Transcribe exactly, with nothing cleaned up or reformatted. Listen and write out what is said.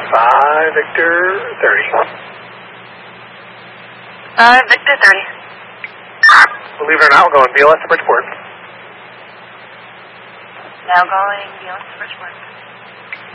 five, Victor, thirty. five, Victor, thirty. Believe it or not, we're going B L S to Bridgeport. Now going B L S to Bridgeport.